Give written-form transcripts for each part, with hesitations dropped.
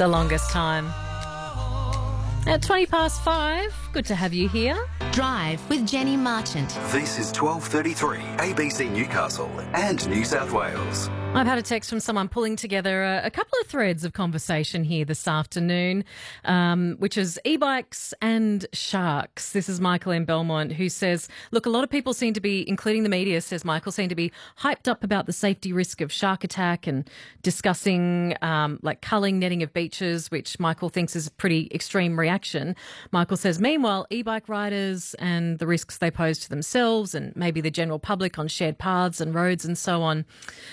The longest time. At 5:20, good to have you here. Drive with Jenny Marchant. This is 12:33 ABC Newcastle and New South Wales. I've had a text from someone pulling together a couple of threads of conversation here this afternoon, which is e-bikes and sharks. This is Michael in Belmont who says, look, a lot of people seem to be, including the media, says Michael, seem to be hyped up about the safety risk of shark attack and discussing like culling netting of beaches, which Michael thinks is a pretty extreme reaction. Michael says, meanwhile, e-bike riders and the risks they pose to themselves and maybe the general public on shared paths and roads and so on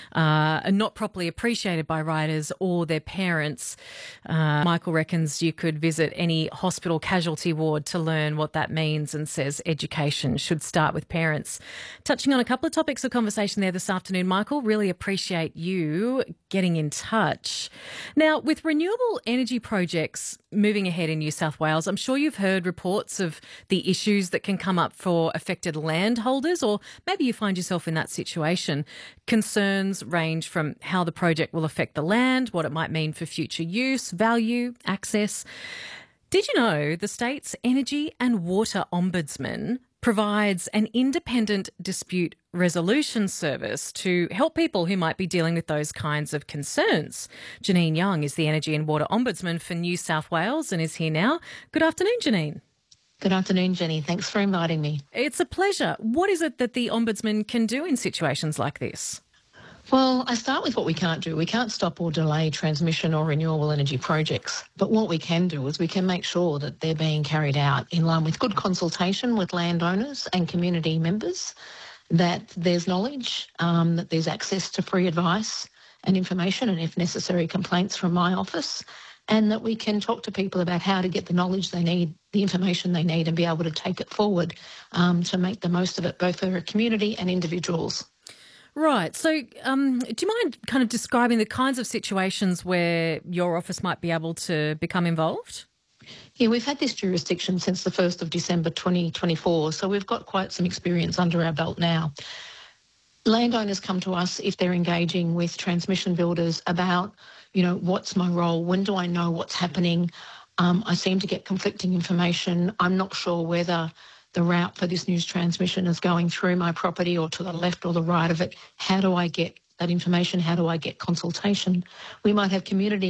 are not properly appreciated by riders or their parents. Michael reckons you could visit any hospital casualty ward to learn what that means and says education should start with parents. Touching on a couple of topics of conversation there this afternoon, Michael, really appreciate you getting in touch. Now, with renewable energy projects moving ahead in New South Wales, I'm sure you've heard reports of the issues that can come up for affected landholders, or maybe you find yourself in that situation. Concerns range from how the project will affect the land, what it might mean for future use, value, access. Did you know the state's Energy and Water Ombudsman provides an independent dispute resolution service to help people who might be dealing with those kinds of concerns? Janine Young is the Energy and Water Ombudsman for New South Wales and is here now. Good afternoon, Janine. Good afternoon, Jenny. Thanks for inviting me. It's a pleasure. What is it that the Ombudsman can do in situations like this? Well, I start with what we can't do. We can't stop or delay transmission or renewable energy projects. But what we can do is we can make sure that they're being carried out in line with good consultation with landowners and community members, that there's knowledge, that there's access to free advice and information, and if necessary, complaints from my office, and that we can talk to people about how to get the knowledge they need, the information they need, and be able to take it forward to make the most of it, both for a community and individuals. Right. So do you mind kind of describing the kinds of situations where your office might be able to become involved? Yeah, we've had this jurisdiction since the 1st of December 2024, so we've got quite some experience under our belt now. Landowners come to us if they're engaging with transmission builders about, what's my role? When do I know what's happening? I seem to get conflicting information. I'm not sure whether the route for this news transmission is going through my property or to the left or the right of it. How do I get that information? How do I get consultation? We might have community